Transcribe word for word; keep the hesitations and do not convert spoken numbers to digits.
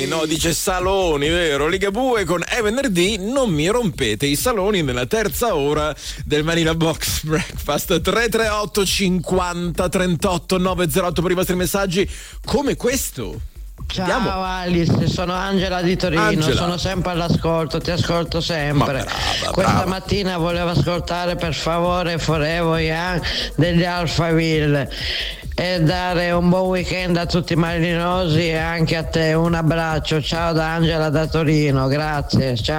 no, dice saloni, vero? Ligabue con È venerdì, non mi rompete i saloni nella terza ora del Manila Box Breakfast. Tre tre otto cinquanta trentotto novecentotto per i vostri messaggi come questo. Ciao Andiamo. Alice, sono Angela di Torino, Angela. sono sempre all'ascolto, ti ascolto sempre. Ma brava, Questa brava. mattina volevo ascoltare per favore Forever Young degli Alphaville e dare un buon weekend a tutti i marinosi e anche a te. Un abbraccio, ciao da Angela da Torino, grazie, ciao.